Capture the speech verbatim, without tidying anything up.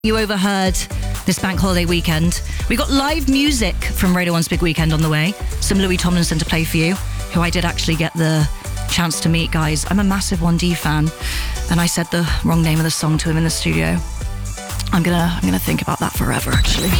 You overheard this bank holiday weekend. We got live music from Radio one's Big Weekend on the way. Some Louis Tomlinson to play for you, who I did actually get the chance to meet, guys. I'm a massive one D fan, and I said the wrong name of the song to him in the studio. I'm gonna, I'm gonna think about that forever, actually.